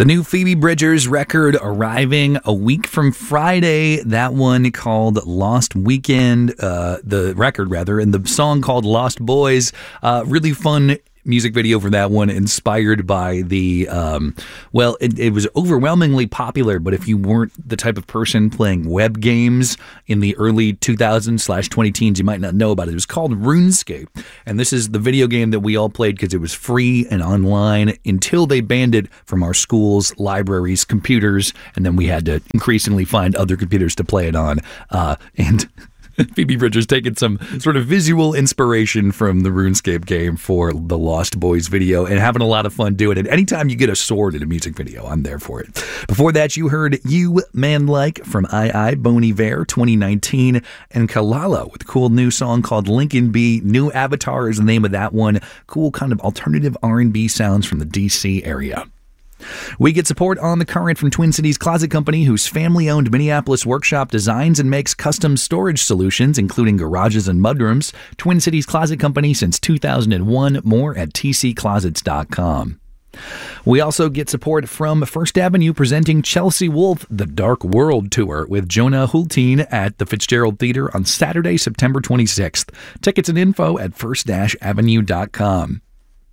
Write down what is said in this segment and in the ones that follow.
The new Phoebe Bridgers record arriving a week from Friday. That one called Lost Weekend, the record rather, and the song called Lost Boys. Really fun music video for that one, inspired by the, it was overwhelmingly popular, but if you weren't the type of person playing web games in the early 2000s/20 teens, you might not know about it. It was called RuneScape, and this is the video game that we all played because it was free and online until they banned it from our schools, libraries, computers, and then we had to increasingly find other computers to play it on, and Phoebe Bridgers taking some sort of visual inspiration from the RuneScape game for the Lost Boys video and having a lot of fun doing it. Anytime you get a sword in a music video, I'm there for it. Before that, you heard You Man Like from I, Bon Iver 2019, and Kalala with a cool new song called Lincoln B. New Avatar is the name of that one. Cool kind of alternative R&B sounds from the DC area. We get support on The Current from Twin Cities Closet Company, whose family-owned Minneapolis workshop designs and makes custom storage solutions, including garages and mudrooms. Twin Cities Closet Company since 2001. More at tcclosets.com. We also get support from First Avenue presenting Chelsea Wolfe, The Dark World Tour with Jonah Hultin at the Fitzgerald Theater on Saturday, September 26th. Tickets and info at first-avenue.com.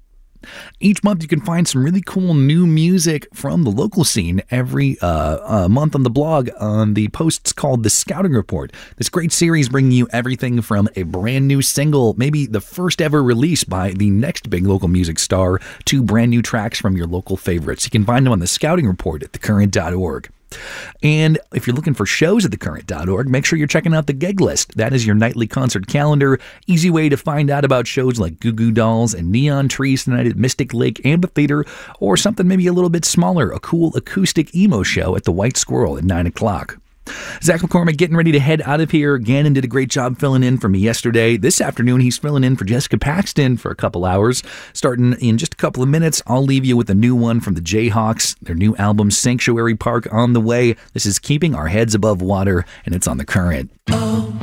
Each month you can find some really cool new music from the local scene every month on the blog on the posts called The Scouting Report. This great series bringing you everything from a brand new single, maybe the first ever release by the next big local music star, to brand new tracks from your local favorites. You can find them on The Scouting Report at thecurrent.org. And if you're looking for shows at thecurrent.org, make sure you're checking out the Gig List. That is your nightly concert calendar. Easy way to find out about shows like Goo Goo Dolls and Neon Trees tonight at Mystic Lake Amphitheater, or something maybe a little bit smaller, a cool acoustic emo show at the White Squirrel at 9 o'clock. Zach McCormick getting ready to head out of here. Gannon did a great job filling in for me yesterday. This afternoon, he's filling in for Jessica Paxton for a couple hours. Starting in just a couple of minutes, I'll leave you with a new one from the Jayhawks. Their new album, Sanctuary Park, on the way. This is Keeping Our Heads Above Water, and it's on The Current.